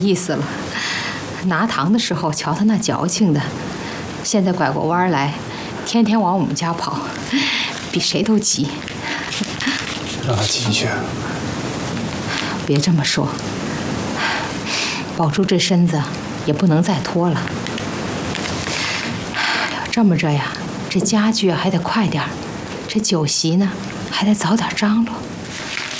意思了。拿糖的时候瞧他那矫情的，现在拐过弯来，天天往我们家跑，比谁都急。 让他进去。 别这么说，保住这身子也不能再拖了。这么着呀，这家具还得快点，这酒席呢还得早点张罗。